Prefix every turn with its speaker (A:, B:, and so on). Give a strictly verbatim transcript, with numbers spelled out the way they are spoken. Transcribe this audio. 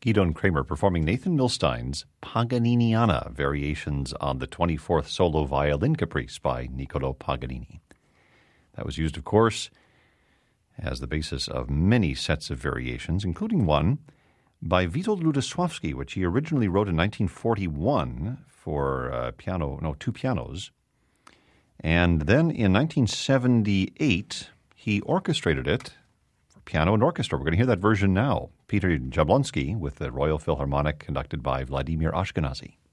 A: Gidon Kramer performing Nathan Milstein's Paganiniana, variations on the twenty-fourth Solo Violin Caprice by Niccolò Paganini. That was used, of course, as the basis of many sets of variations, including one by Witold Lutoslawski, which he originally wrote in nineteen forty-one for uh, piano, no, two pianos. And then in nineteen seventy-eight, he orchestrated it for piano and orchestra. We're going to hear that version now. Peter Jablonski with the Royal Philharmonic, conducted by Vladimir Ashkenazy.